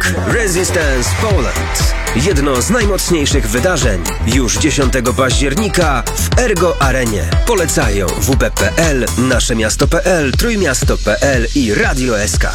Rock Resistance Poland. Jedno z najmocniejszych wydarzeń już 10 października w Ergo Arenie. Polecają WP.pl, Naszemiasto.pl, Trójmiasto.pl i Radio SK.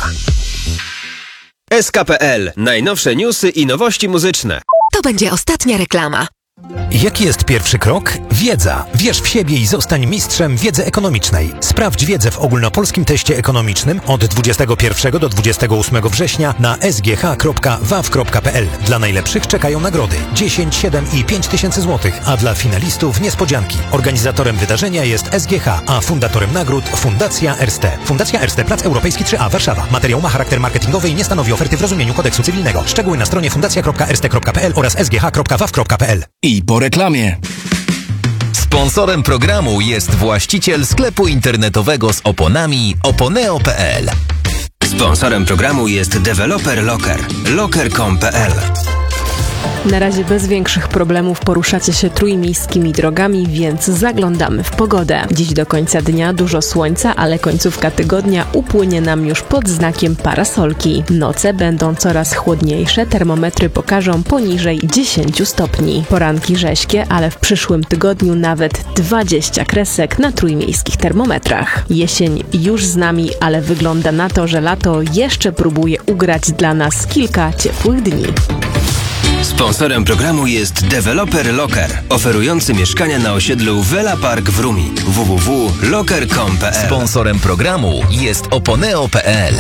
SK.pl. Najnowsze newsy i nowości muzyczne. To będzie ostatnia reklama. Jaki jest pierwszy krok? Wiedza. Wierz w siebie i zostań mistrzem wiedzy ekonomicznej. Sprawdź wiedzę w ogólnopolskim teście ekonomicznym od 21 do 28 września na sgh.waw.pl. Dla najlepszych czekają nagrody 10, 7 i 5 tysięcy złotych, a dla finalistów niespodzianki. Organizatorem wydarzenia jest SGH, a fundatorem nagród Fundacja Erste. Fundacja Erste, Plac Europejski 3A, Warszawa. Materiał ma charakter marketingowy i nie stanowi oferty w rozumieniu kodeksu cywilnego. Szczegóły na stronie fundacja.erste.pl oraz sgh.waw.pl. I po reklamie. Sponsorem programu jest właściciel sklepu internetowego z oponami oponeo.pl. Sponsorem programu jest deweloper Locker. Locker.com.pl. Na razie bez większych problemów poruszacie się trójmiejskimi drogami, więc zaglądamy w pogodę. Dziś do końca dnia dużo słońca, ale końcówka tygodnia upłynie nam już pod znakiem parasolki. Noce będą coraz chłodniejsze, termometry pokażą poniżej 10 stopni. Poranki rześkie, ale w przyszłym tygodniu nawet 20 kresek na trójmiejskich termometrach. Jesień już z nami, ale wygląda na to, że lato jeszcze próbuje ugrać dla nas kilka ciepłych dni. Sponsorem programu jest deweloper Locker, oferujący mieszkania na osiedlu Vela Park w Rumi. www.locker.com.pl. Sponsorem programu jest oponeo.pl.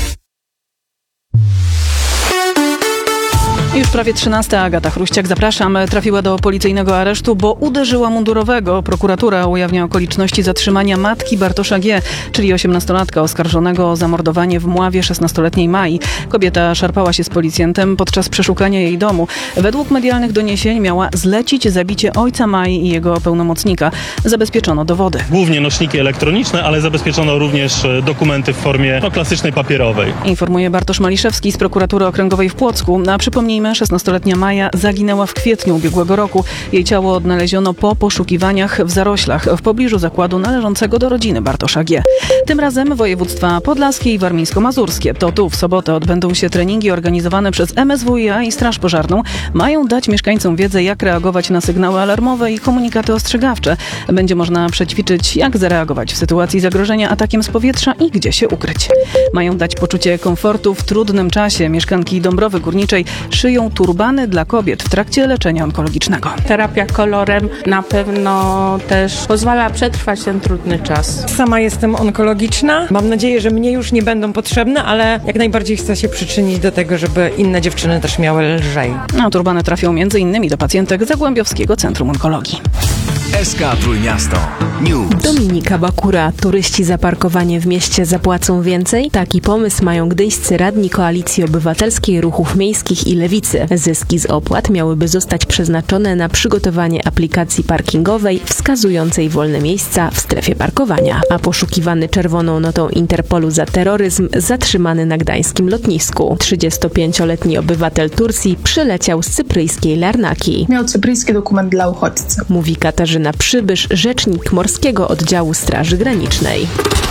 Już prawie 13. Agata Chruściak, zapraszam. Trafiła do policyjnego aresztu, bo uderzyła mundurowego. Prokuratura ujawnia okoliczności zatrzymania matki Bartosza G., czyli 18-latka oskarżonego o zamordowanie w Mławie 16-letniej Mai. Kobieta szarpała się z policjantem podczas przeszukania jej domu. Według medialnych doniesień miała zlecić zabicie ojca Mai i jego pełnomocnika. Zabezpieczono dowody. Głównie nośniki elektroniczne, ale zabezpieczono również dokumenty w formie klasycznej papierowej. Informuje Bartosz Maliszewski z Prokuratury Okręgowej w Płocku. A przypomnijmy, 16-letnia Maja zaginęła w kwietniu ubiegłego roku. Jej ciało odnaleziono po poszukiwaniach w zaroślach w pobliżu zakładu należącego do rodziny Bartosza G. Tym razem województwa podlaskie i warmińsko-mazurskie. To tu w sobotę odbędą się treningi organizowane przez MSWiA i Straż Pożarną. Mają dać mieszkańcom wiedzę, jak reagować na sygnały alarmowe i komunikaty ostrzegawcze. Będzie można przećwiczyć, jak zareagować w sytuacji zagrożenia atakiem z powietrza i gdzie się ukryć. Mają dać poczucie komfortu w trudnym czasie. Mieszkanki Dąbrowy Górniczej szyją turbany dla kobiet w trakcie leczenia onkologicznego. Terapia kolorem na pewno też pozwala przetrwać ten trudny czas. Sama jestem onkologiczna. Mam nadzieję, że mnie już nie będą potrzebne, ale jak najbardziej chcę się przyczynić do tego, żeby inne dziewczyny też miały lżej. A turbany trafią m.in. do pacjentek Zagłębiowskiego Centrum Onkologii. SK Trójmiasto News. Dominika Bakura. Turyści za parkowanie w mieście zapłacą więcej? Taki pomysł mają gdyńscy radni Koalicji Obywatelskiej, Ruchów Miejskich i Lewicy. Zyski z opłat miałyby zostać przeznaczone na przygotowanie aplikacji parkingowej wskazującej wolne miejsca w strefie parkowania. A poszukiwany czerwoną notą Interpolu za terroryzm zatrzymany na gdańskim lotnisku. 35-letni obywatel Turcji przyleciał z cypryjskiej Larnaki. Miał cypryjski dokument dla uchodźcy. Mówi Katarzyna Przybysz, rzecznik Morskiego Oddziału Straży Granicznej.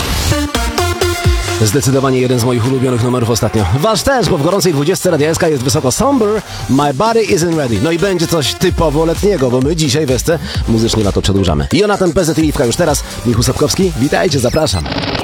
Zdecydowanie jeden z moich ulubionych numerów ostatnio. Wasz też, bo w gorącej 20 Radia SK jest wysoko Somber, My Body Isn't Ready. No i będzie coś typowo letniego, bo my dzisiaj w SC muzycznie lato przedłużamy. Jonatan PZ i Liwka już teraz. Michał Sapkowski, witajcie, zapraszam.